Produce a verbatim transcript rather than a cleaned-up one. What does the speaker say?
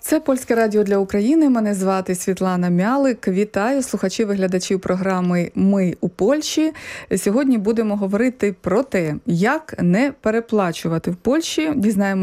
Це Польське радіо для України. Мене звати Світлана Мялик. Вітаю слухачів і глядачів програми «Ми у Польщі». Сьогодні будемо говорити про те, як не переплачувати в Польщі. Дізнаємося